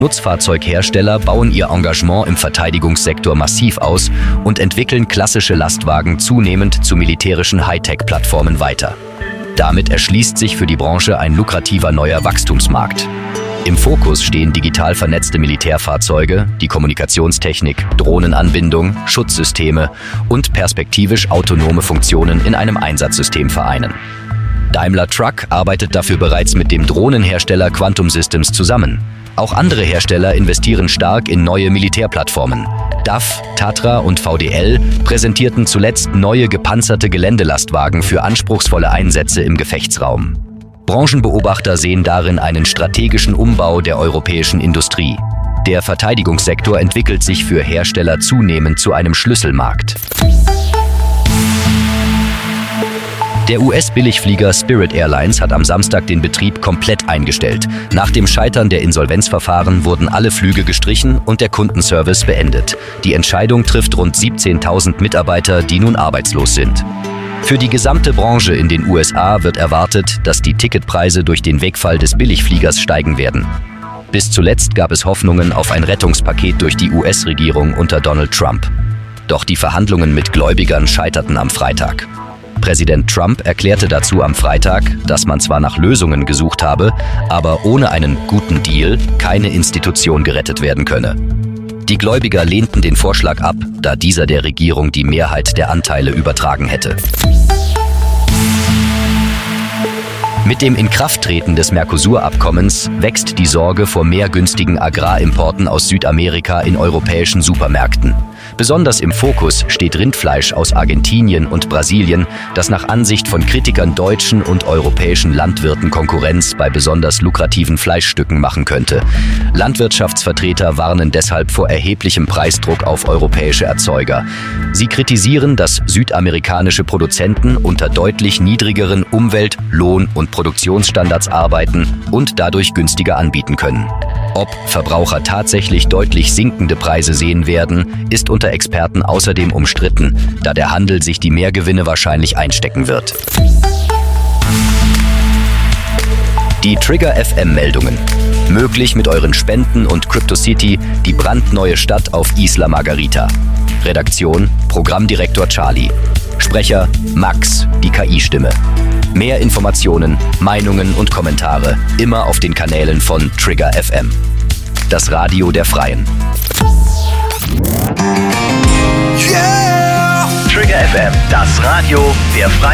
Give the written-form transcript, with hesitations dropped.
Nutzfahrzeughersteller bauen ihr Engagement im Verteidigungssektor massiv aus und entwickeln klassische Lastwagen zunehmend zu militärischen Hightech-Plattformen weiter. Damit erschließt sich für die Branche ein lukrativer neuer Wachstumsmarkt. Im Fokus stehen digital vernetzte Militärfahrzeuge, die Kommunikationstechnik, Drohnenanbindung, Schutzsysteme und perspektivisch autonome Funktionen in einem Einsatzsystem vereinen. Daimler Truck arbeitet dafür bereits mit dem Drohnenhersteller Quantum Systems zusammen. Auch andere Hersteller investieren stark in neue Militärplattformen. DAF, Tatra und VDL präsentierten zuletzt neue gepanzerte Geländelastwagen für anspruchsvolle Einsätze im Gefechtsraum. Branchenbeobachter sehen darin einen strategischen Umbau der europäischen Industrie. Der Verteidigungssektor entwickelt sich für Hersteller zunehmend zu einem Schlüsselmarkt. Der US-Billigflieger Spirit Airlines hat am Samstag den Betrieb komplett eingestellt. Nach dem Scheitern der Insolvenzverfahren wurden alle Flüge gestrichen und der Kundenservice beendet. Die Entscheidung trifft rund 17.000 Mitarbeiter, die nun arbeitslos sind. Für die gesamte Branche in den USA wird erwartet, dass die Ticketpreise durch den Wegfall des Billigfliegers steigen werden. Bis zuletzt gab es Hoffnungen auf ein Rettungspaket durch die US-Regierung unter Donald Trump. Doch die Verhandlungen mit Gläubigern scheiterten am Freitag. Präsident Trump erklärte dazu am Freitag, dass man zwar nach Lösungen gesucht habe, aber ohne einen guten Deal keine Institution gerettet werden könne. Die Gläubiger lehnten den Vorschlag ab, da dieser der Regierung die Mehrheit der Anteile übertragen hätte. Mit dem Inkrafttreten des Mercosur-Abkommens wächst die Sorge vor mehr günstigen Agrarimporten aus Südamerika in europäischen Supermärkten. Besonders im Fokus steht Rindfleisch aus Argentinien und Brasilien, das nach Ansicht von Kritikern deutschen und europäischen Landwirten Konkurrenz bei besonders lukrativen Fleischstücken machen könnte. Landwirtschaftsvertreter warnen deshalb vor erheblichem Preisdruck auf europäische Erzeuger. Sie kritisieren, dass südamerikanische Produzenten unter deutlich niedrigeren Umwelt-, Lohn- und Produktionsstandards arbeiten und dadurch günstiger anbieten können. Ob Verbraucher tatsächlich deutlich sinkende Preise sehen werden, ist unter Experten außerdem umstritten, da der Handel sich die Mehrgewinne wahrscheinlich einstecken wird. Die Trigger FM-Meldungen. Möglich mit euren Spenden und CryptoCity die brandneue Stadt auf Isla Margarita. Redaktion: Programmdirektor Charlie. Sprecher: Max, die KI-Stimme. Mehr Informationen, Meinungen und Kommentare immer auf den Kanälen von Trigger FM. Das Radio der Freien. Yeah! Trigger FM, das Radio der Freien.